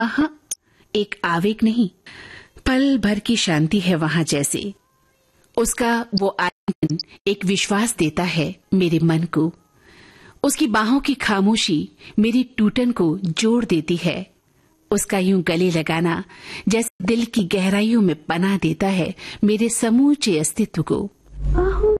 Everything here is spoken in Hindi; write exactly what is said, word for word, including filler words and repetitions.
हाँ, एक आवेग नहीं, पल भर की शांति है वहां जैसे। उसका वो आलिंगन एक विश्वास देता है मेरे मन को। उसकी बाहों की खामोशी मेरी टूटन को जोड़ देती है। उसका यूं गले लगाना जैसे दिल की गहराइयों में पनाह देता है मेरे समूचे अस्तित्व को।